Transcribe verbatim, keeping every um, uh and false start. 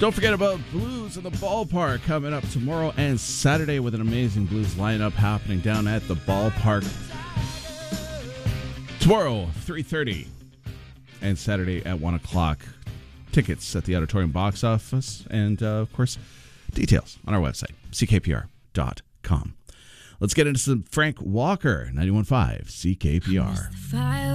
Don't forget about Blues in the Ballpark coming up tomorrow and Saturday with an amazing blues lineup happening down at the ballpark. Tomorrow, three thirty, and Saturday at one o'clock. Tickets at the Auditorium box office, and, uh, of course, details on our website, c k p r dot com. Let's get into some Frank Walker, ninety-one point five C K P R.